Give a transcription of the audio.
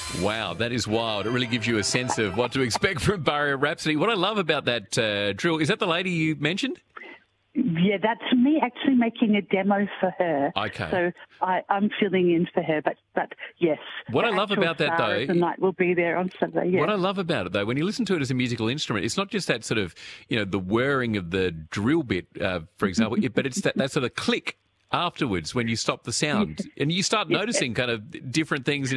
Wow, that is wild. It really gives you a sense of what to expect from Barrier Rhapsody. What I love about that drill, is that the lady you mentioned? Yeah, that's me actually making a demo for her. Okay. So I'm filling in for her, but yes. What I love about that, though... The night will be there on Saturday, yeah. What I love about it, though, when you listen to it as a musical instrument, it's not just that sort of, the whirring of the drill bit, for example, but it's that sort of click afterwards when you stop the sound. And you start noticing kind of different things